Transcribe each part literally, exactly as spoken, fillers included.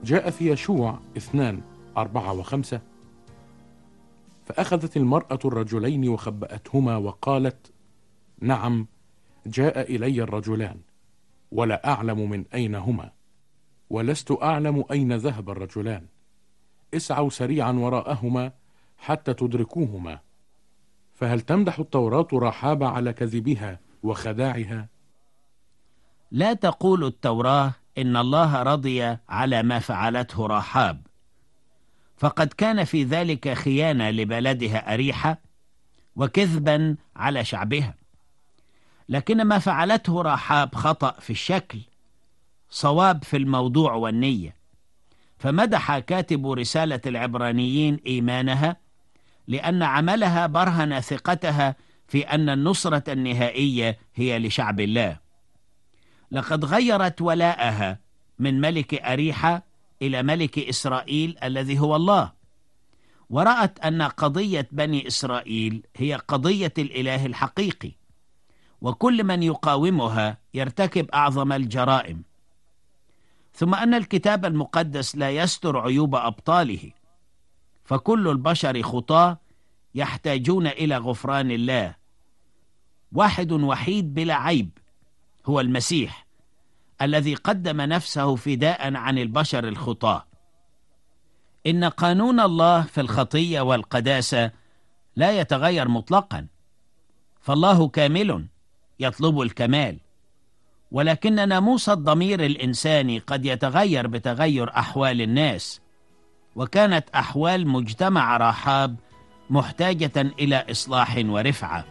جاء في يشوع اثنان أربعة وخمسة: فأخذت المرأة الرجلين وخبأتهما وقالت: نعم، جاء إلي الرجلان، ولا أعلم من أين هما، ولست أعلم أين ذهب الرجلان، اسعوا سريعا وراءهما حتى تدركوهما. فهل تمدح التوراة رحاب على كذبها وخداعها؟ لا تقول التوراة إن الله رضي على ما فعلته رحاب، فقد كان في ذلك خيانة لبلدها أريحة وكذبا على شعبها. لكن ما فعلته رحاب خطأ في الشكل، صواب في الموضوع والنية. فمدح كاتب رسالة العبرانيين إيمانها، لأن عملها برهن ثقتها في أن النصرة النهائية هي لشعب الله. لقد غيرت ولاءها من ملك أريحة إلى ملك إسرائيل الذي هو الله، ورأت أن قضية بني إسرائيل هي قضية الإله الحقيقي، وكل من يقاومها يرتكب أعظم الجرائم. ثم أن الكتاب المقدس لا يستر عيوب أبطاله، فكل البشر خطاة يحتاجون إلى غفران الله. واحد وحيد بلا عيب هو المسيح الذي قدم نفسه فداء عن البشر الخطاة. إن قانون الله في الخطية والقداسة لا يتغير مطلقا، فالله كامل يطلب الكمال، ولكن ناموس الضمير الإنساني قد يتغير بتغير أحوال الناس. وكانت أحوال مجتمع رحاب محتاجة إلى إصلاح ورفعة.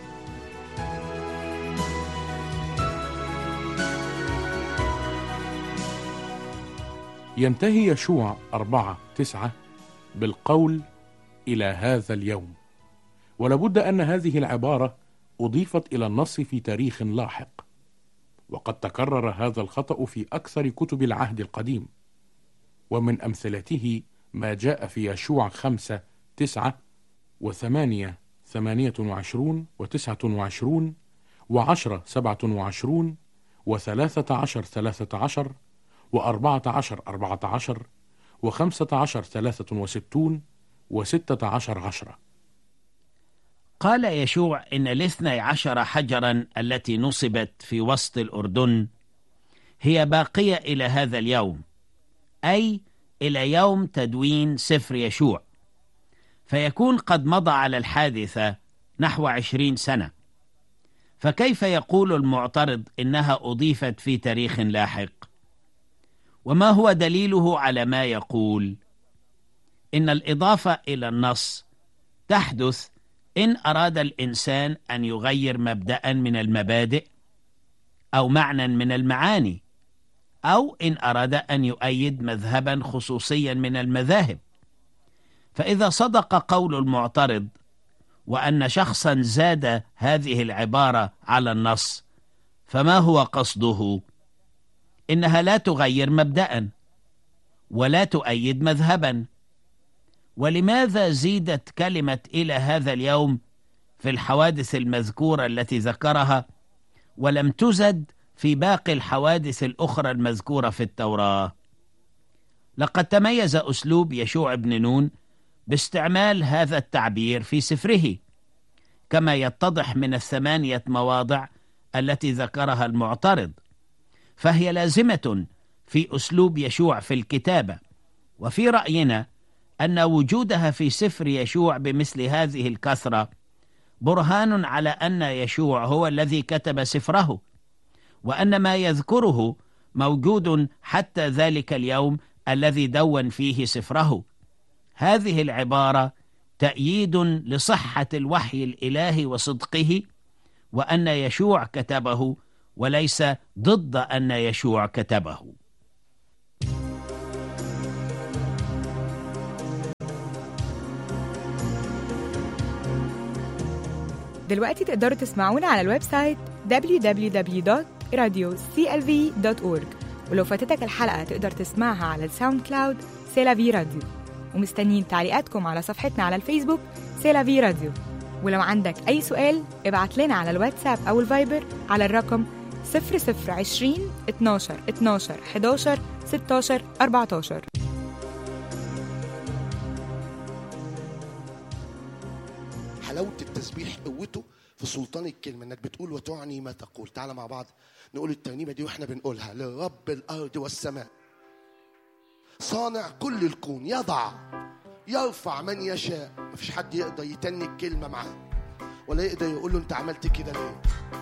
ينتهي يشوع أربعة تسعة بالقول: إلى هذا اليوم. ولابد أن هذه العبارة أضيفت إلى النص في تاريخ لاحق، وقد تكرر هذا الخطأ في أكثر كتب العهد القديم. ومن أمثلته ما جاء في يشوع خمسة تسعة وثمانية ثمانية وعشرون وتسعة وعشرون وعشرة سبعة وعشرون وثلاثة عشر ثلاثة عشر وأربعة عشر أربعة عشر وخمسة عشر ثلاثة وستون وستة عشر عشرة. قال يشوع إن الاثني عشر حجرا التي نصبت في وسط الأردن هي باقية إلى هذا اليوم، أي إلى يوم تدوين سفر يشوع، فيكون قد مضى على الحادثة نحو عشرين سنة. فكيف يقول المعترض إنها أضيفت في تاريخ لاحق؟ وما هو دليله على ما يقول؟ إن الإضافة إلى النص تحدث إن أراد الإنسان أن يغير مبدأ من المبادئ أو معنى من المعاني، أو إن أراد أن يؤيد مذهبا خصوصيا من المذاهب. فإذا صدق قول المعترض وأن شخصا زاد هذه العبارة على النص، فما هو قصده؟ إنها لا تغير مبدأ ولا تؤيد مذهبا. ولماذا زيدت كلمة إلى هذا اليوم في الحوادث المذكورة التي ذكرها، ولم تزد في باقي الحوادث الأخرى المذكورة في التوراة؟ لقد تميز أسلوب يشوع بن نون باستعمال هذا التعبير في سفره، كما يتضح من الثمانية مواضع التي ذكرها المعترض، فهي لازمة في أسلوب يشوع في الكتابة. وفي رأينا أن وجودها في سفر يشوع بمثل هذه الكثرة برهان على أن يشوع هو الذي كتب سفره، وأن ما يذكره موجود حتى ذلك اليوم الذي دون فيه سفره. هذه العبارة تأييد لصحة الوحي الإلهي وصدقه، وأن يشوع كتبه، وليس ضد أن يشوع كتبه. دلوقتي تقدروا تسمعونا على الويب سايت دبليو دبليو دبليو دوت راديو سي ال في دوت أورج، ولو فاتتك الحلقة تقدر تسمعها على الساوند كلاود سيلافي راديو. ومستنيين تعليقاتكم على صفحتنا على الفيسبوك سيلافي راديو. ولو عندك أي سؤال ابعت لنا على الواتساب أو الفايبر على الرقم صفر صفر عشرين اتناشر اتناشر حداشر ستاشر أربعتاشر. حلاوة التسبيح قوته في سلطان الكلمة، انك بتقول وتعني ما تقول. تعال مع بعض نقول الترنيمة دي واحنا بنقولها. لرب الأرض والسماء صانع كل الكون، يضع يرفع من يشاء. مفيش حد يقدر يتني الكلمة معاه ولا يقدر يقول له انت عملت كده ليه.